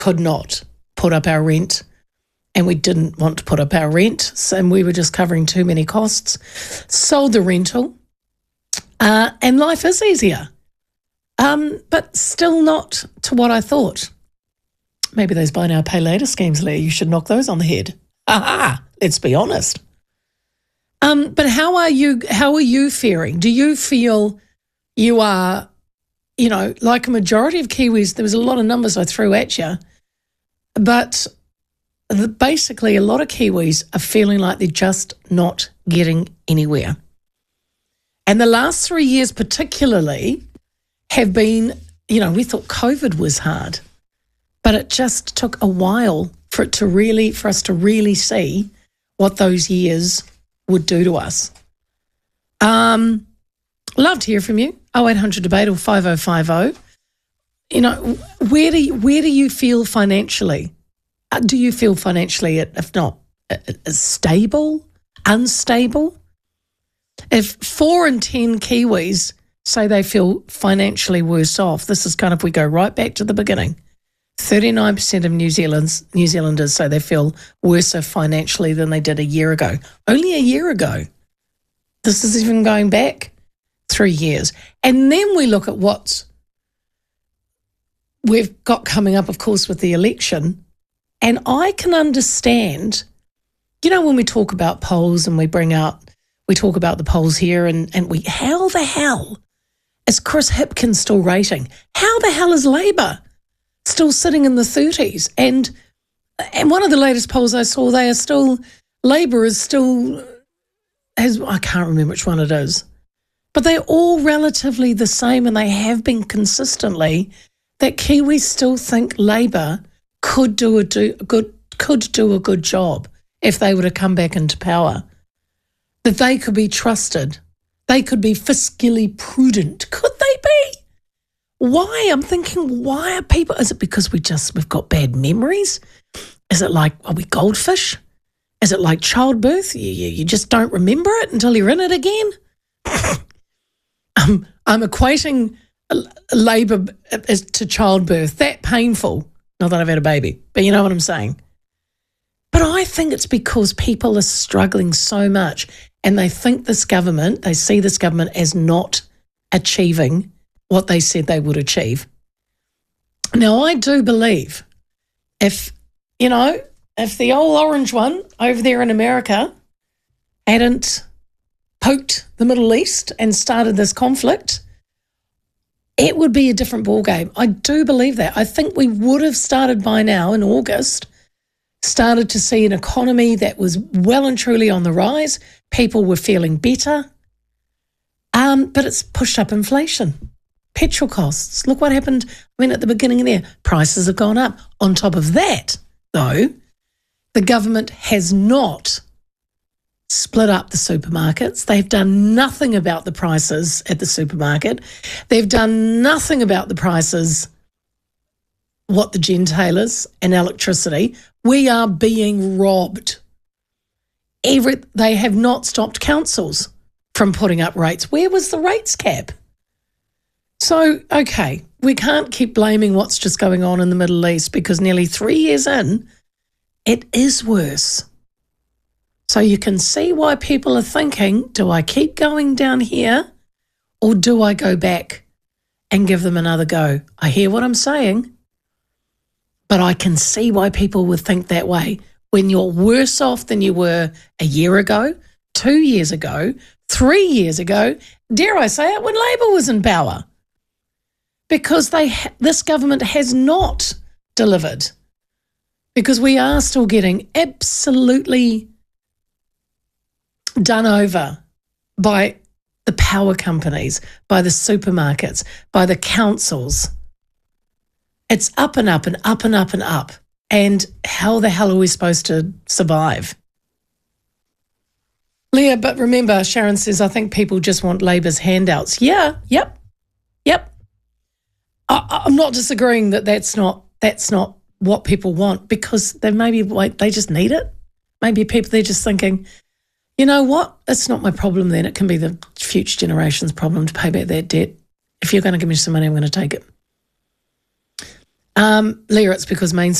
could not put up our rent, and we didn't want to put up our rent, and we were just covering too many costs. Sold the rental, and life is easier, but still not to what I thought. Maybe those buy now, pay later schemes, Leah, you should knock those on the head. Let's be honest. But how are you faring? Do you feel you are, like a majority of Kiwis? There was a lot of numbers I threw at you, but basically a lot of Kiwis are feeling like they're just not getting anywhere. And the last 3 years particularly have been, we thought COVID was hard, but it just took a while for us to really see what those years would do to us. Love to hear from you. 0800 debate or 5050. Where do you feel financially? Do you feel financially, if not stable, unstable? If 4 in 10 Kiwis say they feel financially worse off, this is kind of, we go right back to the beginning. 39% of New Zealanders say they feel worse off financially than they did a year ago. Only a year ago. This is even going back 3 years. And then we look at what we've got coming up, of course, with the election. And I can understand, when we talk about polls and we talk about the polls here and how the hell is Chris Hipkins still rating? How the hell is Labour still sitting in the 30s? And one of the latest polls I saw, Labour is still, I can't remember which one it is, but they're all relatively the same, and they have been consistently, that Kiwis still think Labour could do a good job if they were to come back into power, that they could be trusted, they could be fiscally prudent. Could they be? Why? I'm thinking, why are people, is it because we've got bad memories? Is it like, are we goldfish? Is it like childbirth? You just don't remember it until you're in it again? I'm equating Labour to childbirth, that painful. Not that I've had a baby, but you know what I'm saying. But I think it's because people are struggling so much, and they think they see this government as not achieving what they said they would achieve. Now, I do believe if the old orange one over there in America hadn't poked the Middle East and started this conflict, it would be a different ballgame. I do believe that. I think we would have started by now in August, started to see an economy that was well and truly on the rise. People were feeling better. But it's pushed up inflation. Petrol costs. Look what happened, at the beginning there. Prices have gone up. On top of that, though, the government has not split up the supermarkets. They've done nothing about the prices at the supermarket. They've done nothing about the prices, what the gentailers and electricity. We are being robbed. They have not stopped councils from putting up rates. Where was the rates cap? So, okay, we can't keep blaming what's just going on in the Middle East, because nearly 3 years in, it is worse. So you can see why people are thinking, do I keep going down here, or do I go back and give them another go? I hear what I'm saying, but I can see why people would think that way. When you're worse off than you were a year ago, 2 years ago, 3 years ago, dare I say it, when Labour was in power. Because this government has not delivered. Because we are still getting absolutely done over by the power companies, by the supermarkets, by the councils. It's up and up and up and up and up. And how the hell are we supposed to survive? Leah, but remember, Sharon says, I think people just want Labour's handouts. Yeah, yep. I'm not disagreeing that that's not what people want, because they just need it. Maybe they're just thinking, you know what, it's not my problem then. It can be the future generation's problem to pay back that debt. If you're going to give me some money, I'm going to take it. Leah, it's because mainstream